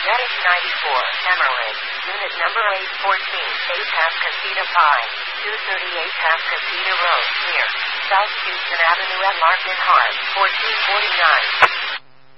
Medic 94, Emerald, Unit Number 814, 8 Casita Pine, 238 Casita Road, near South Houston Avenue at Market Hart, 1449.